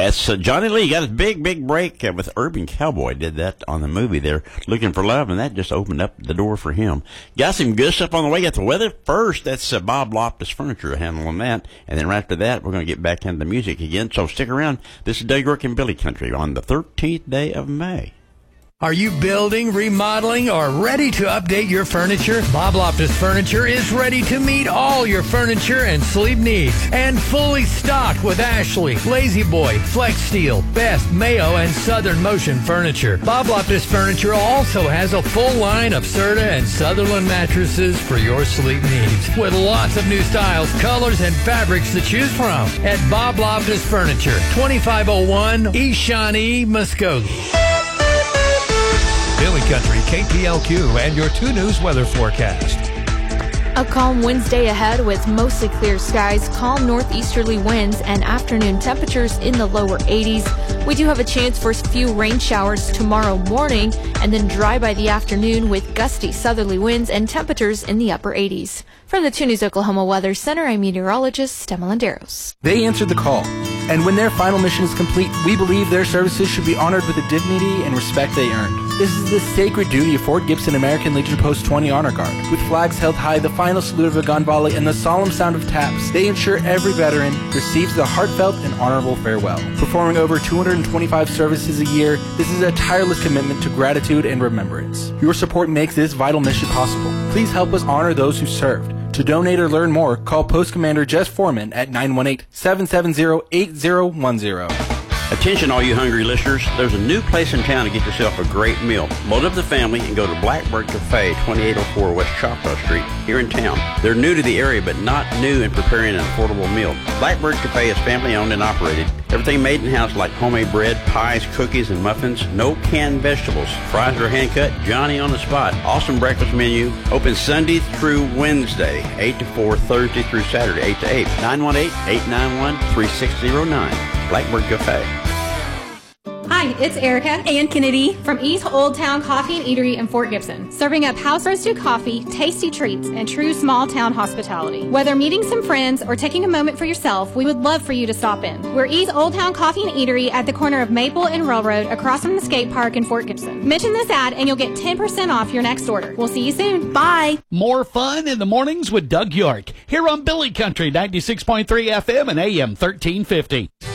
That's Johnny Lee. Got his big break with Urban Cowboy. Did that on the movie there, Looking for Love, and that just opened up the door for him. Got some good stuff on the way. Got the weather first. That's Bob Loftus Furniture handling that. And then right after that, we're going to get back into the music again. So stick around. This is Doug York and Billy Country on the 13th day of May. Are you building, remodeling, or ready to update your furniture? Bob Loftus Furniture is ready to meet all your furniture and sleep needs. And fully stocked with Ashley, Lazy Boy, Flex Steel, Best, Mayo, and Southern Motion furniture. Bob Loftus Furniture also has a full line of Serta and Sutherland mattresses for your sleep needs. With lots of new styles, colors, and fabrics to choose from. At Bob Loftus Furniture, 2501 East Shawnee, Muskogee. Billy Country, KPLQ, and your 2 News weather forecast. A calm Wednesday ahead with mostly clear skies, calm northeasterly winds, and afternoon temperatures in the lower 80s. We do have a chance for a few rain showers tomorrow morning, and then dry by the afternoon with gusty southerly winds and temperatures in the upper 80s. From the 2 News Oklahoma Weather Center, I'm meteorologist Stem Landeros. They answered the call, and when their final mission is complete, we believe their services should be honored with the dignity and respect they earned. This is the sacred duty of Fort Gibson American Legion Post 20 Honor Guard. With flags held high, the final salute of a gun volley, and the solemn sound of taps, they ensure every veteran receives the heartfelt and honorable farewell. Performing over 225 services a year, this is a tireless commitment to gratitude and remembrance. Your support makes this vital mission possible. Please help us honor those who served. To donate or learn more, call Post Commander Jess Foreman at 918-770-8010. Attention, all you hungry listeners. There's a new place in town to get yourself a great meal. Load up the family and go to Blackbird Cafe, 2804 West Choctaw Street, here in town. They're new to the area, but not new in preparing an affordable meal. Blackbird Cafe is family-owned and operated. Everything made in-house like homemade bread, pies, cookies, and muffins. No canned vegetables. Fries are hand-cut, Johnny on the spot. Awesome breakfast menu. Open Sunday through Wednesday, 8 to 4, Thursday through Saturday, 8 to 8. 918-891-3609. Blackbird Cafe. Hi, it's Erica and Kennedy from East Old Town Coffee and Eatery in Fort Gibson, serving up house-roasted coffee, tasty treats, and true small-town hospitality. Whether meeting some friends or taking a moment for yourself, we would love for you to stop in. We're East Old Town Coffee and Eatery at the corner of Maple and Railroad across from the skate park in Fort Gibson. Mention this ad and you'll get 10% off your next order. We'll see you soon. Bye! More fun in the mornings with Doug York, here on Billy Country 96.3 FM and AM 1350.